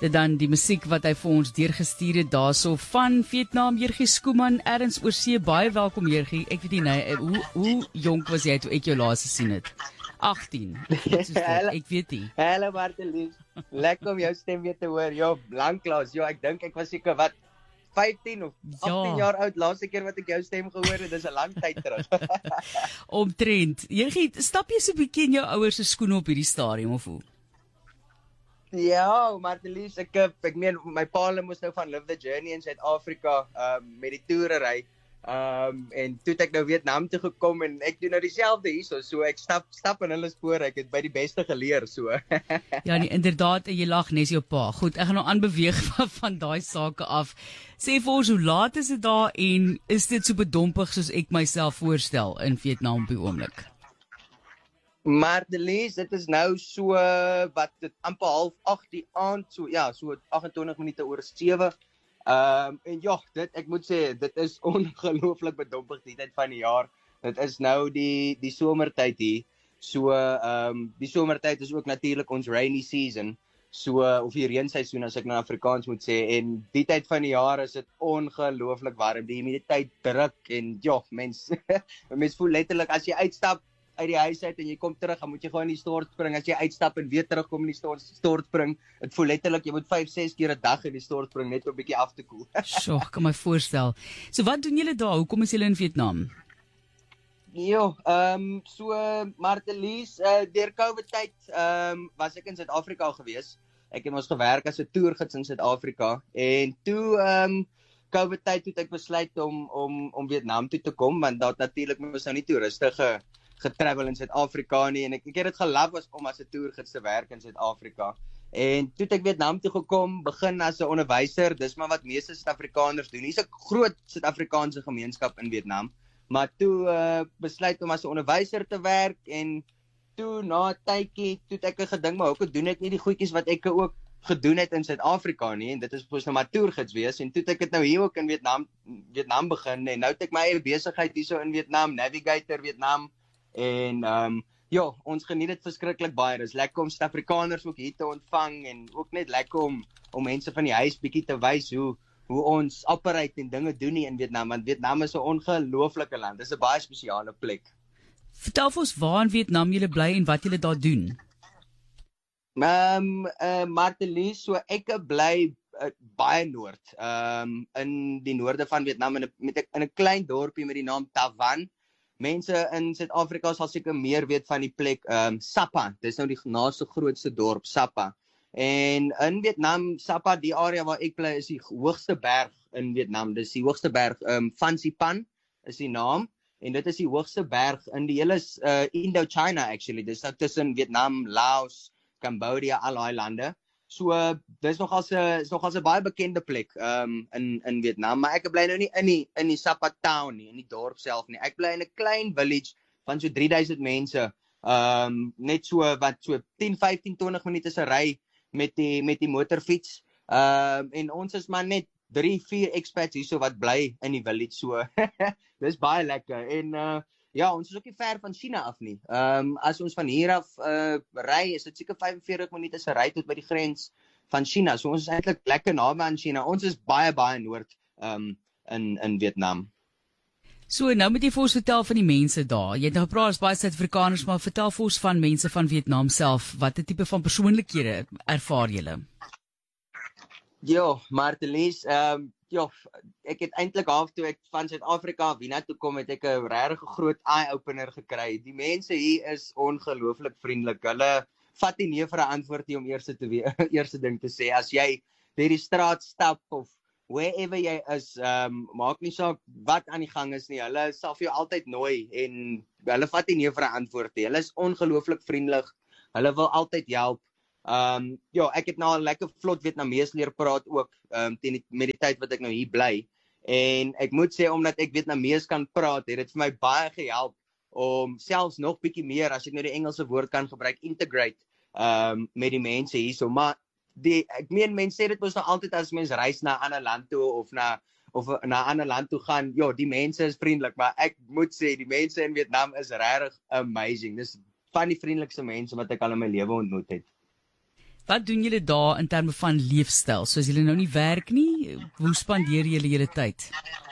Dit dan die musiek wat hy vir ons deurgestuur het daarso van Vietnam, Jurgie Skooman, ergens oor see. Baie welkom Jurgie. Ek weet nie, nee, hoe jonk was jy toe ek jou laas gesien het? 18. Ek weet nie. Hallo Martelies. Lekker om jou stem weer te hoor. Ja, lanklaas. Ja, ek dink ek was seker wat 15 of 18 jaar oud laaste keer wat ek jou stem gehoor het. Dis 'n lang tyd terug. Omtrent. Jurgie, stap jy so 'n bietjie in jou ouers se skoene op hierdie stadium of hoe? Ja, Martelies, ek meen my pa moes nou van Live the Journey in Suid-Afrika met die toere ry. En toe het ek nou Vietnam toe gekom en ek doen nou dieselfde hierso, so ek stap in hulle spore, ek het by die beste geleer, so. Ja, nee, inderdaad, jy lag nes jou pa. Goed, ek gaan nou aanbeweeg van daai sake af. Sê vir ons, hoe laat is dit daar en is dit so bedompig soos ek myself voorstel in Vietnam op die oomblik? Martelies, dit is nou so, wat dit amper 7:30 die aand, so 28 minute oor 7. En ja, ek moet sê, dit is ongelooflik bedompig die tyd van die jaar. Dit is nou die somertyd hier. So, die somertyd is ook natuurlik ons rainy season. So, of die reenseisoen as ek nou Afrikaans moet sê. En die tyd van die jaar is dit ongelooflik warm. Die humiditeit druk en ja, mens voel letterlik as jy uitstap uit die huis uit en jy kom terug, dan moet jy gewoon in die stort spring. As jy uitstap en weer terugkom in die stort spring, dit voel letterlik, jy moet 5-6 keer 'n dag in die stort spring, net om 'n bietjie af te koel. Sjoe, kan my voorstel. So wat doen julle daar? Hoekom is julle in Vietnam? Jo, so Martelies, deur COVID tyd, was ek in Suid-Afrika gewees. Ek het mos gewerk as 'n toergids in Suid-Afrika en toe COVID tyd het ek besluit om Vietnam toe te kom, want daar natuurlik mos nou nie toeriste getravel in Suid-Afrika nie, en ek het dit gelaf om as 'n toergids te werk in Suid-Afrika. En toe het ek Vietnam toe gekom, begin as 'n onderwyser, dis maar wat meeste Suid-Afrikaners doen. Hier's 'n groot Suid-Afrikaanse gemeenskap in Vietnam, maar toe besluit om as 'n onderwyser te werk, en toe na 'n tydjie, toe het ek gedink, maar hoekom doen ek nie die goedjies wat ek ook gedoen het in Suid-Afrika nie, en dit is mos nou maar toergids wees, en toe het ek dit nou hier ook in Vietnam begin, en nou het ek my eie besigheid hierso in Vietnam, Navigator Vietnam. En ja, ons geniet dit verskriklik baie. Dit is lekker om Suid-Afrikaners ook hier te ontvang en ook net lekker om mense van die huis bietjie te wys hoe ons operate en dinge doen hier in Vietnam, want Vietnam is 'n ongelooflike land. Dit is 'n baie spesiale plek. Vertel vir ons waar in Vietnam julle bly en wat julle daar doen. Martelies, so ek bly baie noord, in die noorde van Vietnam in 'n klein dorpie met die naam Ta Van. Mense in Suid-Afrika sal seker meer weet van die plek, Sapa, dis nou die naaste grootste dorp, Sapa. En in Vietnam, Sapa, die area waar ek bly, is die hoogste berg in Vietnam. Dis die hoogste berg, Phan Xipang is die naam, en dit is die hoogste berg in die hele Indochina actually. Dis nou tussen Vietnam, Laos, Cambodia, al daai lande. So, dis nogals 'n baie bekende plek in Vietnam, maar ek bly nou nie in die Sapa town nie, in die dorp self nie. Ek bly in 'n klein village van so 3000 mense, net so 10, 15, 20 minute se ry met die motorfiets. En ons is maar net 3-4 expats hierso wat bly in die village, so dis baie lekker. En ja, ons is ook nie ver van China af nie. As ons van hier af ry, is dit seker 45 minute se ry tot by die grens van China. So ons is eintlik lekker naby aan China. Ons is baie noord in Vietnam. So nou moet jy vir ons vertel van die mense daar. Jy het nou gepraat as baie Suid-Afrikaners, maar vertel vir ons van mense van Vietnam self. Watter tipe van persoonlikhede ervaar julle? Jo, Martelies, ja, ek het eintlik half toe ek van Suid-Afrika hiernatoe kom, het ek 'n regtig groot eye-opener gekry. Die mense hier is ongelooflik vriendelik. Hulle vat nie vir 'n antwoord nie om eerste ding te sê. As jy deur die straat stap of wherever jy is, maak nie saak wat aan die gang is nie. Hulle sal vir jou altyd nooi en hulle vat nie vir 'n antwoord nie. Hulle is ongelooflik vriendelik. Hulle wil altyd help. Ja, ek het nou al lekker vlot Vietnamees leer praat ook, met die tyd wat ek nou hier bly. En ek moet sê, omdat ek Vietnamees kan praat, het dit vir my baie gehelp om selfs nog bietjie meer, as ek nou die Engelse woord kan gebruik, integrate met die mense hier so. Maar ek meen, mense sê dit mos nou altyd as mens reis na 'n ander land toe of na 'n ander land toe gaan, ja, die mense is vriendelik, maar ek moet sê, die mense in Vietnam is regtig amazing. Dis van die vriendelikste mense wat ek al in my lewe ontmoet het. Wat doen julle daar in terme van leefstyl? So as julle nou nie werk nie, hoe spandeer julle julle tyd?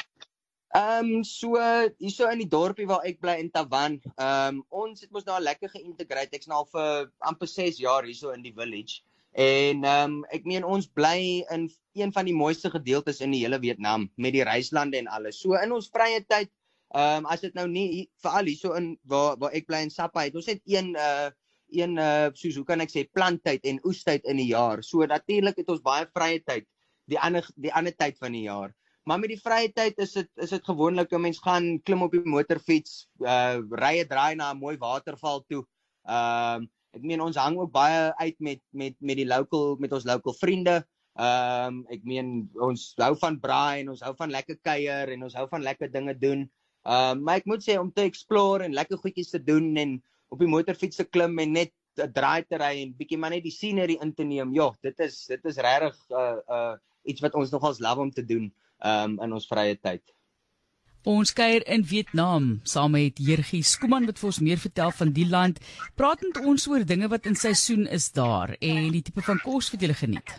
So hierso in die dorpie waar ek bly in Tavan, ons het mos nou al lekker geïntegreer. Ek's nou al vir amper 6 jaar hierso in die village. En ek meen ons bly in een van die mooiste gedeeltes in die hele Vietnam met die reislande en alles. So in ons vrye tyd, as dit nou nie veral hierso in waar ek bly in Sapa het, ons het een soos hoe kan ek sê planttyd en oestyd in die jaar. So natuurlik het ons baie vrye tyd die ander tyd van die jaar. Maar met die vrye tyd is dit gewoonlik 'n mens gaan klim op die motorfiets, ry 'n draai na 'n mooi waterval toe. Ek meen ons hang ook baie uit met ons local vriende. Ek meen ons hou van braai en ons hou van lekker kuier en ons hou van lekker dinge doen. Maar ek moet sê om te explore en lekker goedjies te doen en op die motorfiets te klim en net 'n draai te ry en bietjie maar net die scenery in te neem. Ja, dit is regtig iets wat ons nogals love om te doen in ons vrye tyd. Ons kuier in Vietnam saam met Jurgie Schoeman wat vir ons meer vertel van die land. Praat met ons oor dinge wat in seisoen is daar en die tipe van kos wat jy geniet.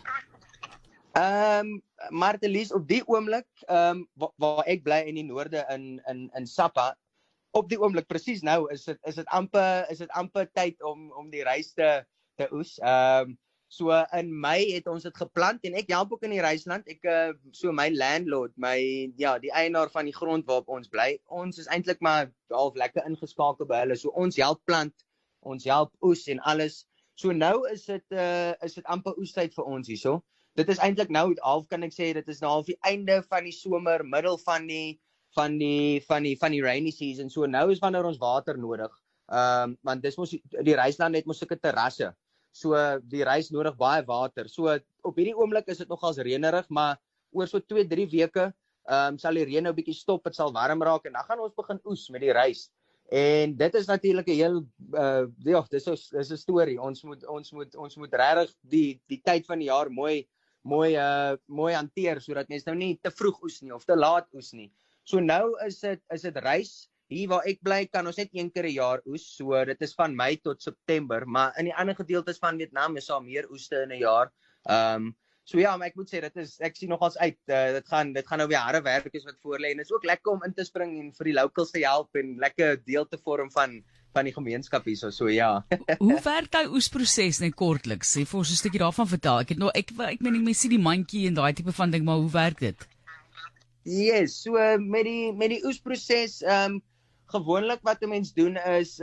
Martelies, op die oomblik waar ek bly in die noorde in Sapa, op die oomblik presies nou is dit amper tyd om die rys te oes. So in Mei het ons dit geplant en ek help ook in die reisland. So my landlord, die eienaar van die grond waarop ons bly, ons is eintlik maar half lekker ingeskakel by hulle. So ons help plant, ons help oes en alles. So nou is dit amper oestyd vir ons hierso. Dit is eintlik nou half kan ek sê dit is nou half die einde van die somer, middel van die rainy season. So nou is wanneer ons water nodig. Want dis mos die reisland het mos sulke terrasse. So die reis nodig baie water. So op hierdie oomblik is dit nogals reënerig, maar oor so 2-3 weke sal die reën nou bietjie stop, dit sal warm raak en dan gaan ons begin oes met die reis. En dit is natuurlik 'n heel dis 'n storie. Ons moet regtig die tyd van die jaar mooi hanteer sodat mense nou nie te vroeg oes nie of te laat oes nie. So nou is dit reis. Hier waar ek bly kan ons net 1 keer 'n jaar oes. So dit is van Mei tot September, maar in die ander gedeeltes van Vietnam is daar meer oeste in 'n jaar. So ja, maar ek moet sê ek sien nogals uit. Dit gaan nou weer harde werk is wat voor lê en dit is ook lekker om in te spring en vir die locals te help en lekker deel te vorm van die gemeenskap hierso. So ja. Hoe werk daai oesproses net kortliks? Sê vir ons 'n stukkie daarvan vertel. Ek meen mense sien die mandjie en daai tipe van ding, maar hoe werk dit? Yes, so met die oesproses gewoonlik wat 'n mens doen is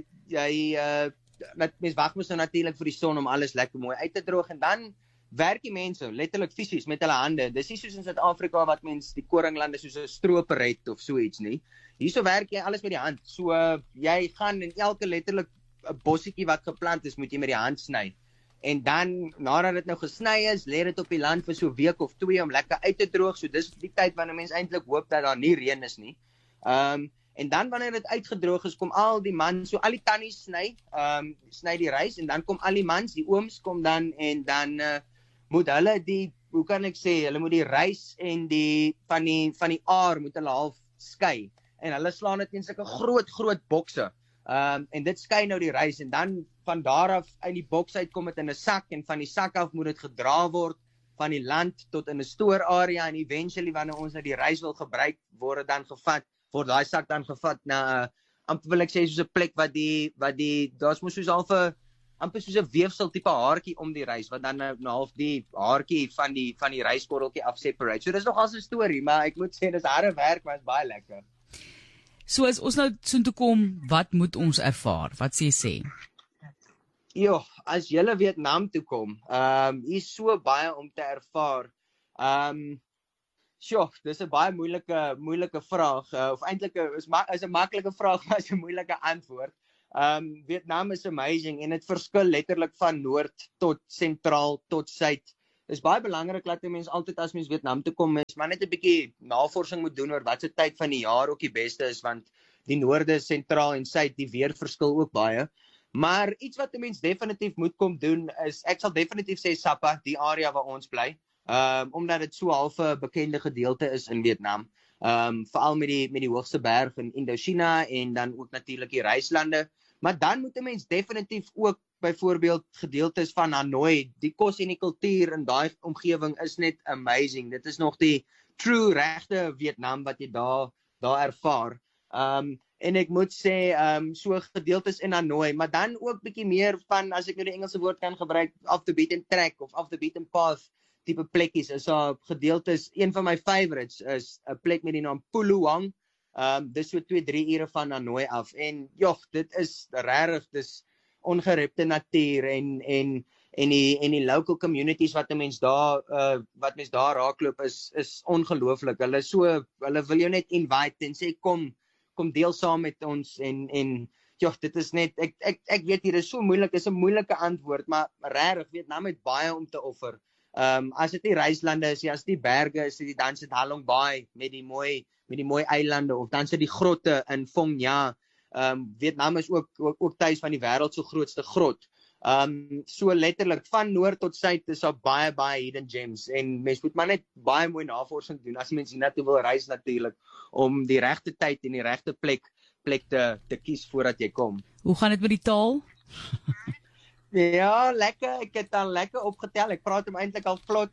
mens wag mos nou natuurlik vir die son om alles lekker mooi uit te droog en dan werk die mense letterlik fisies met hulle hande. Dis nie soos in Suid-Afrika wat mens die koringlande soos 'n stroper het of so iets nie. Hierso werk jy alles met die hand. So jy gaan in elke letterlik 'n bossietjie wat geplant is, moet jy met die hand sny. En dan nadat dit nou gesny is, lê dit op die land vir so 'n week of 2 om lekker uit te droog. So dis die tyd wanneer mense eintlik hoop dat daar nie reën is nie. En dan wanneer dit uitgedroog is, kom al die mans, so al die tannies sny die rys en dan kom al die mans, die ooms kom dan en dan moet hulle hoe kan ek sê, hulle moet die rys en van die aar moet hulle half skei en hulle slaan dit in sulke groot bokse. En dit skei nou die rys en dan van daar af uit die boks uit kom dit in 'n sak en van die sak af moet dit gedra word van die land tot in 'n stoorarea en eventually wanneer ons nou die rys wil gebruik, word daai sak dan gevat na amper wil ek sê soos 'n plek wat daar's mos soos half 'n amper soos 'n weefsel tipe haartjie om die rys wat dan nou half die haartjie van die ryskorreltjie af separate. So dis nog al 'n storie, maar ek moet sê dis harde werk, maar is baie lekker. So as ons nou soontoe kom, wat moet ons ervaar? Wat sê? Jo, as jy Vietnam toe kom, hier's so baie om te ervaar. Dis 'n baie moeilike vraag, of eintlik is 'n maklike vraag, maar is 'n moeilike antwoord. Vietnam is amazing en dit verskil letterlik van noord tot sentraal tot suid. Dis baie belangrik dat mense altyd as mens Vietnam toe kom is, maar net 'n bietjie navorsing moet doen oor wat se tyd van die jaar ook die beste is, want die noorde, sentraal en suid, die weer verskil ook baie. Maar iets wat 'n mens definitief moet kom doen is, ek sal definitief sê Sapa, die area waar ons bly. Omdat dit so half 'n bekende gedeelte is in Vietnam. Veral met die hoogste berg in Indochina en dan ook natuurlik die reislande. Maar dan moet 'n mens definitief ook byvoorbeeld gedeeltes van Hanoi, die kos en die kultuur in daai omgewing is net amazing. Dit is nog die true regte Vietnam wat jy daar ervaar. En ek moet sê, so gedeeltes in Hanoi, maar dan ook bietjie meer van, as ek nou die Engelse woord kan gebruik, off the beaten track of off the beaten path tipe plekkies, is daar gedeeltes. Een van my favorites is 'n plek met die naam Puluang. Dis so 2-3 ure van Hanoi af, en joh, dit is regtig, dis ongerepte natuur, en die local communities wat mens daar raakloop is ongelooflik. Hulle wil jou net invite en sê kom deel saam met ons, en joh, dit is net, ek weet hier is so moeilik, dis 'n moeilike antwoord, maar regtig, Vietnam het baie om te offer. As dit die reislande is, as die berge is, dan sit Halong Bay met die mooi eilande, of dan sit die grotte in Phong Nha. Vietnam is ook tuis van die wêreld se grootste grot. So letterlik van noord tot suid is daar baie hidden gems, en mens moet maar net baie mooi navorsing doen as mens hiernatoe wil reis natuurlik, om die regte tyd en die regte plek te kies voordat jy kom. Hoe gaan dit met die taal? Ja, lekker. Ek het al lekker opgetel. Ek praat hom eintlik al vlot.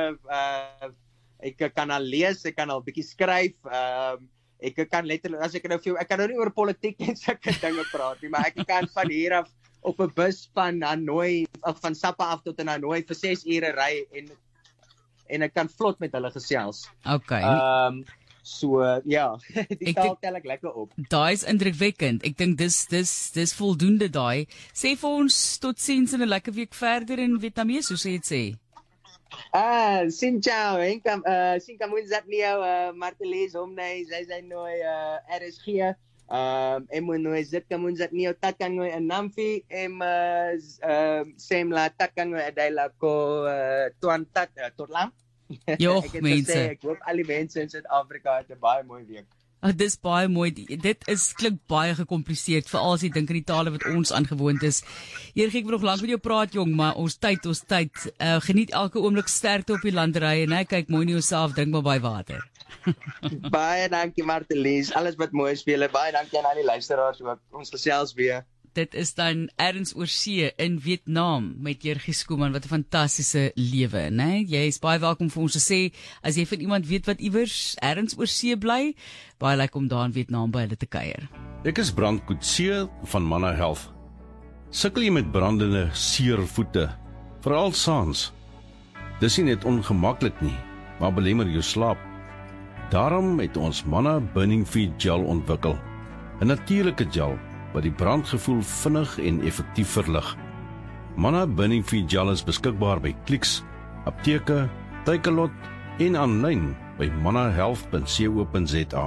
Ek kan al lees, ek kan al bietjie skryf. Ek kan letterlik, as ek kan nou nie oor politiek en sulke dinge praat nie, maar ek kan van hier af op 'n bus van Hanoi, of van Sapa af tot in Hanoi vir 6 ure ry, en ek kan vlot met hulle gesels. Okay. So ja, die taal tel ek lekker op. Daai is indrukwekkend. Ek dink dis voldoende daai. Sê vir ons totsiens en 'n lekker week verder in Vietnamees, hoe sê jy dit sê? Xin chào, xin cảm ơn rất nhiều, Martelis hôm nay Zai Noi RSG. Em muốn nói rất cảm ơn rất nhiều tất cả người ở Nam Phi. Em xem là tất cả người ở đây là có toàn tốt lắm. Joh, mense. Ek hoop al die mense in Suid-Afrika het 'n baie mooi week. Dis baie mooi. Dit klink baie gekompliseerd, veral as jy dink aan die tale wat ons aangewoond is. Jurgie, ek wil nog lank met jou praat, jong, maar ons tyd. Geniet elke oomblik, sterkte op die landerye, en kyk mooi na jouself, drink maar baie water. Baie dankie, Martelis. Alles wat mooi speel. Baie dankie aan al die luisteraars ook. Ons gesels weer. Dit is dan Erns Oorsee in Vietnam met Jurgie Schoeman. Wat 'n fantastiese lewe, né? Jy is baie welkom vir ons te sê, as jy van iemand weet wat iewers Erns Oorsee bly, baie lekker om daar in Vietnam by hulle te kuier. Ek is Brand Coetzee van Manna Health. Sukkel jy met brandende, seer voete, veral saans? Dis nie net ongemaklik nie, maar belemmer jou slaap. Daarom het ons Manna Burning Feet Gel ontwikkel, 'n natuurlike gel wat die brandgevoel vinnig en effektief verlig. Manna Burning Feet Gel is beskikbaar by Clicks, apteke, Takealot en aanlyn by mannahealth.co.za.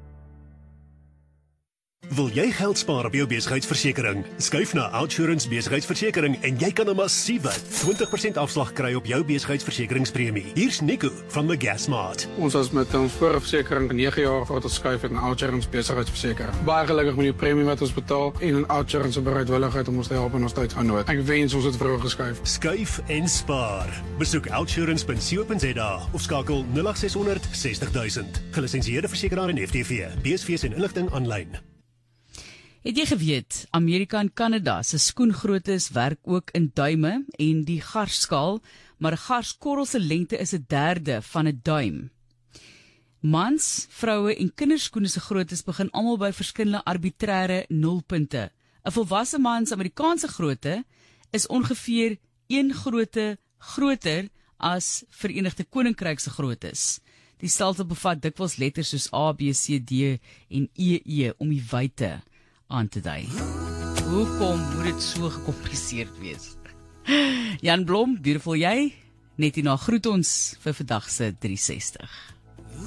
Wil jy geld spaar op jou besigheidsversekering? Skuif na OUTsurance Besigheidsversekering en jy kan 'n massiewe 20% afslag kry op jou besigheidsversekeringspremie. Hier's Nico van the Gasmart. Ons was met ons vorige versekering 9 jaar voor ons skuif het na OUTsurance Besigheidsversekering. Baie gelukkig met die premie wat ons betaal en OUTsurance se bereidwilligheid om ons te help in ons tyd van nood. Ek wens ons het vroeër geskuif. Skuif en spaar. Besoek outsurance.co.za of skakel 0800 60 000. Gelisensieerde versekeraar en FTV. BSV's en inligting aanlyn. Het jy geweet, Amerika en Kanada se skoengroottes werk ook in duime en die garsskaal, maar 'n garskorrel se lengte is 1/3 van 'n duim. Mans, vroue en kinderskoene se groottes begin almal by verskillende arbitrære nulpunte. 'n Volwasse man se Amerikaanse grootte is ongeveer 1 grootte groter as Verenigde Koninkryk se groottes. Die stelsel bevat dikwels letters soos A, B, C, D en E om die wyte aan te dui. Hoekom moet dit so gekompliseerd wees? Jan Blom, beautiful jy? Net hierna groet ons vir vandag se 360.